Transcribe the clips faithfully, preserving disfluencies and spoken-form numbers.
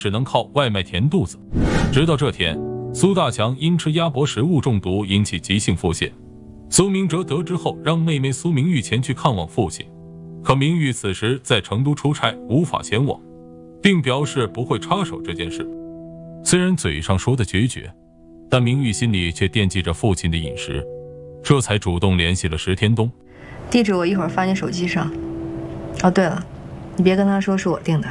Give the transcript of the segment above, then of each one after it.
只能靠外卖填肚子。直到这天，苏大强因吃鸭脖食物中毒引起急性腹泻。苏明哲得知后，让妹妹苏明玉前去看望父亲。可明玉此时在成都出差，无法前往，并表示不会插手这件事。虽然嘴上说的决绝，但明玉心里却惦记着父亲的饮食，这才主动联系了石天东。 地址我一会儿发你手机上。哦，对了，你别跟他说是我定的。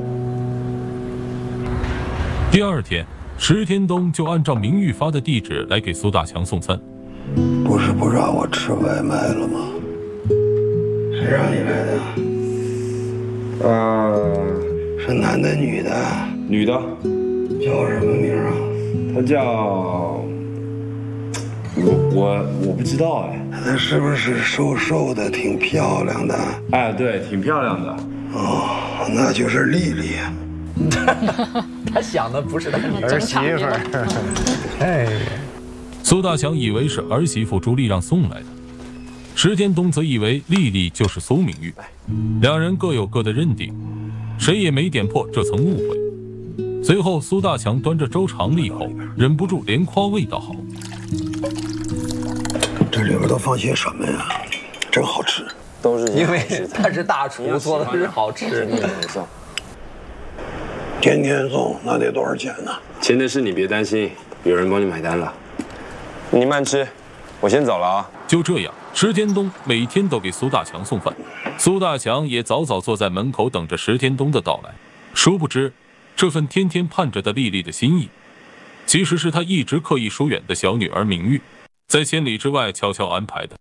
第二天，石天东就按照明玉发的地址来给苏大强送餐。 不是不让我吃外卖了吗？谁让你来的？ 呃， 是男的女的？ 女的。 叫什么名啊？ 她叫……我我我不知道哎。 她是不是瘦瘦的，挺漂亮的？ 哎，对，挺漂亮的。 哦，那就是丽丽。 他想的不是他儿媳妇儿。哎， 苏大强以为是儿媳妇朱莉让送来的，石天东则以为丽丽就是苏明玉，两人各有各的认定，谁也没点破这层误会。随后，苏大强端着粥尝了一口，忍不住连夸味道好。 这里边都放些什么呀？真好吃。 都是因为他是大厨，做的是好吃。 天天送，那得多少钱呢？ 钱的事你别担心，有人帮你买单了。你慢吃，我先走了啊。 就这样，石天东每天都给苏大强送饭，苏大强也早早坐在门口等着石天东的到来。殊不知，这份天天盼着的丽丽的心意，其实是他一直刻意疏远的小女儿明玉，在千里之外悄悄安排的。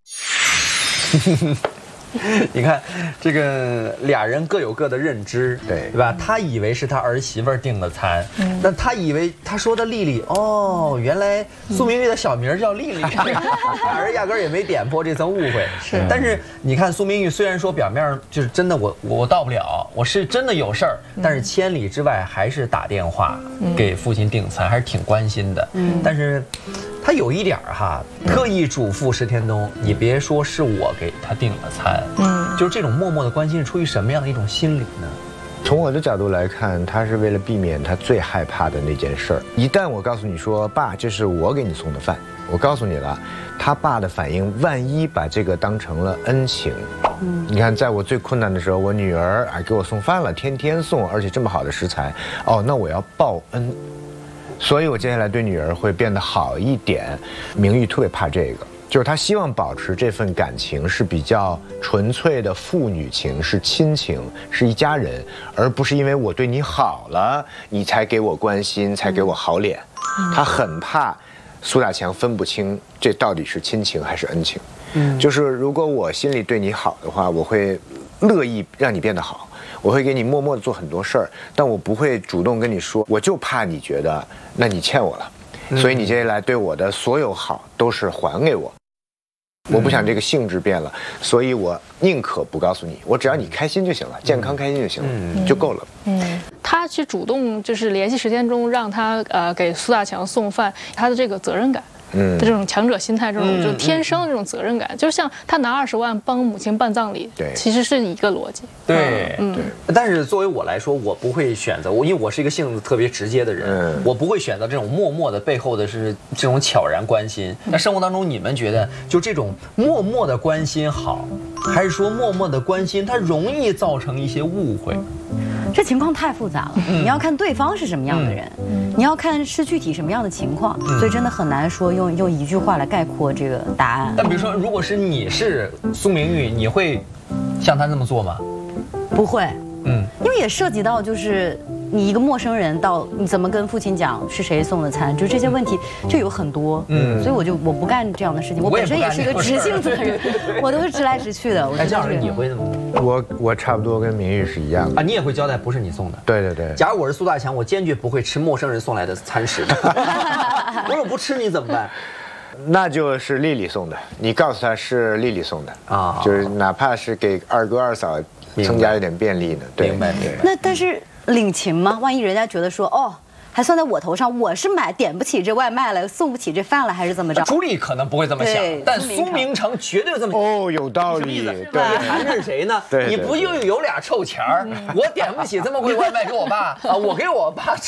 你看，这个俩人各有各的认知， 对对吧？他以为是他儿媳妇订的餐，嗯、那他以为他说的丽丽，哦，原来苏明玉的小名叫丽丽，俩人压根儿也没点破这层误会。 是， 但是你看苏明玉虽然说表面就是真的我我到不了，我是真的有事儿，嗯、但是千里之外还是打电话给父亲订餐，还是挺关心的。嗯，但是他有一点哈，特意嘱咐石天东，你别说是我给他订了餐。嗯，就是这种默默的关心是出于什么样的一种心理呢？ 从我的角度来看，他是为了避免他最害怕的那件事儿。一旦我告诉你说，爸，这是我给你送的饭，我告诉你了，他爸的反应，万一把这个当成了恩情，嗯，你看，在我最困难的时候，我女儿啊给我送饭了，天天送，而且这么好的食材，哦，那我要报恩，所以我接下来对女儿会变得好一点。明玉特别怕这个。就是他希望保持这份感情是比较纯粹的父女情，是亲情，是一家人，而不是因为我对你好了，你才给我关心，才给我好脸。嗯、他很怕苏大强分不清这到底是亲情还是恩情。嗯，就是如果我心里对你好的话，我会乐意让你变得好，我会给你默默的做很多事儿，但我不会主动跟你说，我就怕你觉得那你欠我了，嗯、所以你接下来对我的所有好都是还给我。我不想这个性质变了，所以我宁可不告诉你，我只要你开心就行了，健康开心就行了，嗯、就够了。 嗯，他去主动就是联系石天东，让他呃给苏大强送饭，他的这个责任感。嗯，的这种强者心态，这种就天生的这种责任感，就像他拿二十万帮母亲办葬礼， 对， 其实是一个逻辑。 对，嗯，对。但是作为我来说，我不会选择我，因为我是一个性子特别直接的人，嗯，我不会选择这种默默的背后的是这种悄然关心。那生活当中，你们觉得就这种默默的关心好，还是说默默的关心它容易造成一些误会？ 这情况太复杂了，嗯、你要看对方是什么样的人，嗯、你要看是具体什么样的情况，嗯、所以真的很难说用用一句话来概括这个答案。 但比如说，如果是你是苏明玉，你会像他这么做吗？ 不会，嗯，因为也涉及到就是你一个陌生人到你怎么跟父亲讲是谁送的餐，就这些问题就有很多，嗯，所以我就我不干这样的事情。我本身也是一个直性子的人，我都是直来直去的。 哎，这样你会怎么？ 我我差不多跟明玉是一样的啊，你也会交代不是你送的？ 对对对。 假如我是苏大强，我坚决不会吃陌生人送来的餐食。如果不吃你怎么办？ 那就是丽丽送的，你告诉他是丽丽送的啊，就是哪怕是给二哥二嫂增加一点便利呢。 明白明白。 那但是领情吗？万一人家觉得说哦。还算在我头上，我是买点不起这外卖了，送不起这饭了，还是怎么着？ 朱莉可能不会这么想，但苏明成绝对这么想。 哦，有道理。 对，还是谁呢？你不就有俩臭钱儿？我点不起这么贵外卖给我爸啊，我给我爸